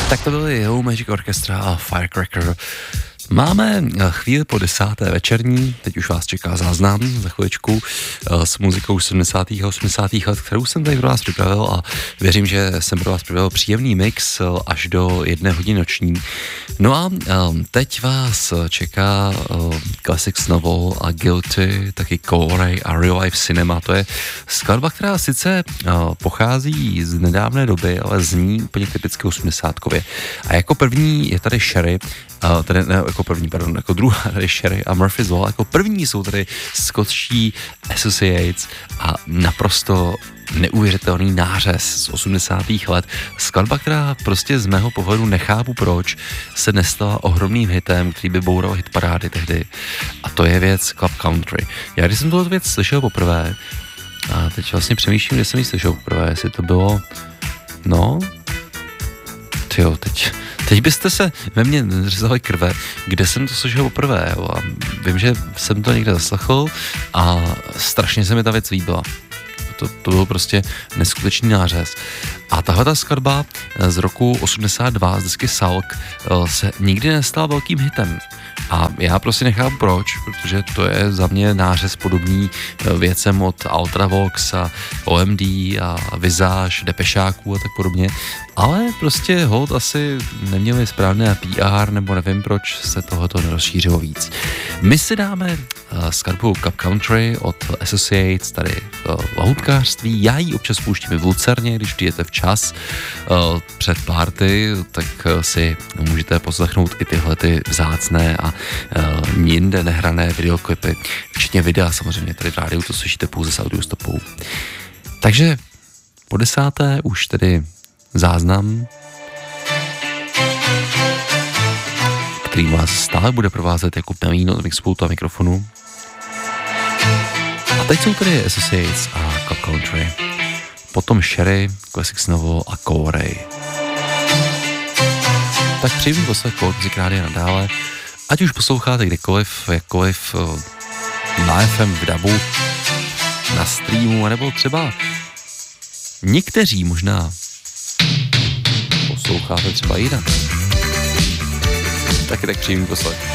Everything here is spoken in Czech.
Tak to byly Yellow Magic Orchestra a Firecracker. Máme chvíli po 10. večerní, teď už vás čeká záznam za chviličku s muzikou 70. a 80. let, kterou jsem tady pro vás připravil a věřím, že jsem pro vás připravil příjemný mix až do 1 hodiny noční. No a teď vás čeká Classics Novel a Guilty, taky Corey a Real Life Cinema. To je skladba, která sice pochází z nedávné doby, ale zní úplně typicky 80kově. A jako první je tady Sherry, tady ne, jako druhá tady Sherry a Murphy's Law, jako první jsou tady skotští Associates a naprosto neuvěřitelný nářez z 80. let. Skladba, která prostě z mého pohledu nechápu proč se nestala ohromným hitem, který by boural hitparády tehdy. A to je věc Club Country. Já když jsem tuhle věc slyšel poprvé, a teď vlastně přemýšlím, kde jsem ji slyšel poprvé, jestli to bylo, teď byste se ve mně řezali krve, kde jsem to slyšel poprvé, jo, a vím, že jsem to někde zaslechl a strašně se mi ta věc líbila. To byl prostě neskutečný nářez. A tahle ta skladba z roku 82 z desky Salk se nikdy nestala velkým hitem. A já prostě nechápu proč, protože to je za mě nářez podobný věcem od Ultravox a OMD a Visage, Depešáků a tak podobně. Ale prostě hold asi neměli správné PR, nebo nevím, proč se tohoto nerozšířilo víc. My si dáme skladbu Cup Country od Associates tady v lahůdkářství. Já ji občas pouštím v Lucerně, když přijete včas před party, tak si můžete poslechnout i tyhle ty vzácné a jinde nehrané videoklipy, včetně videa samozřejmě, tady v rádiu to slyšíte pouze s audiostopou. Takže po 10. už tedy záznam, který vás stále bude provázet jako pmelíno od mixpultu a mikrofonu. A teď jsou tady Associates a Club Country. Potom Sherry, Classics Novel a Corey. Tak příjemný poslech Muzik Rádia nadále. Ať už posloucháte kdekoliv, jakkoliv, na FM, v DABu, na streamu, nebo třeba někteří možná posloucháte třeba jinak. Taky tak příjemný poslech.